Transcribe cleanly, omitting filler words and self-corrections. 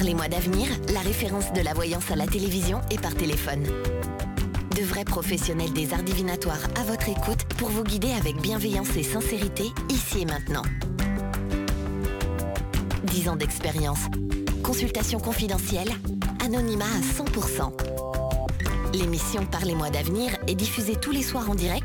Parlez-moi d'avenir, la référence de la voyance à la télévision et par téléphone. De vrais professionnels des arts divinatoires à votre écoute pour vous guider avec bienveillance et sincérité, ici et maintenant. 10 ans d'expérience. Consultation confidentielle. Anonymat à 100%. L'émission Parlez-moi d'avenir est diffusée tous les soirs en direct